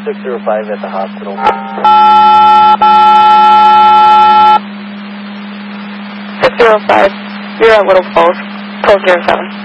605 at the hospital. 605, you're at Little Falls, 1207.